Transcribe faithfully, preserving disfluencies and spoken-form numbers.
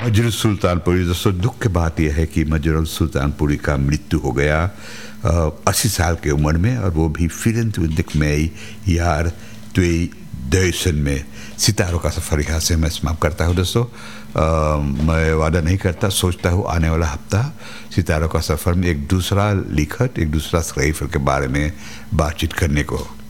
मजरूल सुल्तानपुरी। दोस्तों दुख की बात यह है कि मजरूल सुल्तानपुरी का मृत्यु हो गया अस्सी साल की उम्र में, और वो भी फिरन दिख में यार तुई दर्शन में। सितारों का सफ़र यहाँ से मैं समाप्त करता हूँ दोस्तों। आ, मैं वादा नहीं करता, सोचता हूँ आने वाला हफ्ता सितारों का सफ़र में एक दूसरा लिखत, एक दूसरा स्क्राइफर के बारे में बातचीत करने को।